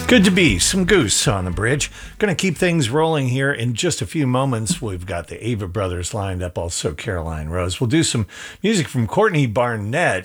Good to be. Some Goose on the bridge. Going to keep things rolling here in just a few moments. We've got the Ava Brothers lined up, also Caroline Rose. We'll do some music from Courtney Barnett